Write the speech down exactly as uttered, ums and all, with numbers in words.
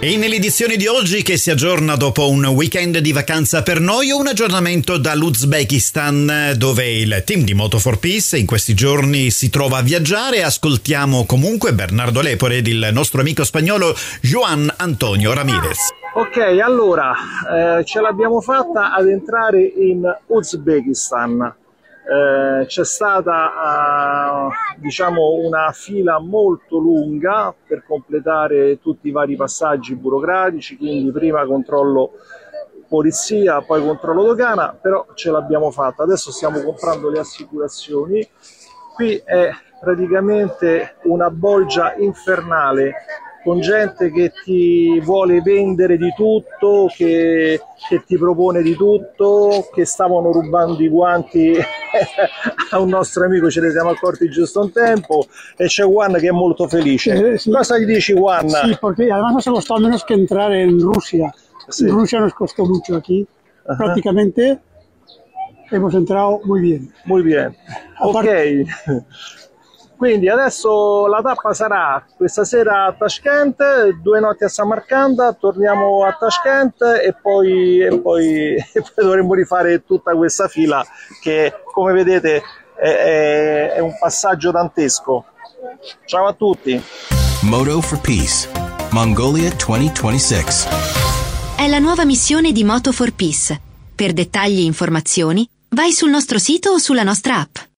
E nell'edizione di oggi, che si aggiorna dopo un weekend di vacanza per noi, un aggiornamento dall'Uzbekistan, dove il team di Moto for Peace in questi giorni si trova a viaggiare. Ascoltiamo comunque Bernardo Lepore ed il nostro amico spagnolo Juan Antonio Ramirez. Ok, allora eh, ce l'abbiamo fatta ad entrare in Uzbekistan. Eh, c'è stata uh, diciamo una fila molto lunga per completare tutti i vari passaggi burocratici, quindi prima controllo polizia, poi controllo dogana, però ce l'abbiamo fatta. Adesso stiamo comprando le assicurazioni. Qui è praticamente una bolgia infernale, con gente che ti vuole vendere di tutto, che, che ti propone di tutto, che stavano rubando i guanti a un nostro amico, ce ne siamo accorti giusto in tempo, e c'è Juan che è molto felice. Eh, sí. Cosa gli dici, Juan? Sí, porque además nos costó menos que entrar en Rusia. Sí. En Rusia nos costó mucho aquí. Uh-huh. Prácticamente hemos entrado muy bien. Muy bien. Aparte... Ok. Quindi adesso la tappa sarà questa sera a Tashkent, due notti a Samarcanda, torniamo a Tashkent e poi, e poi, e poi dovremo rifare tutta questa fila che, come vedete, è, è, è un passaggio dantesco. Ciao a tutti! Moto for Peace, Mongolia duemilaventisei. È la nuova missione di Moto for Peace. Per dettagli e informazioni vai sul nostro sito o sulla nostra app.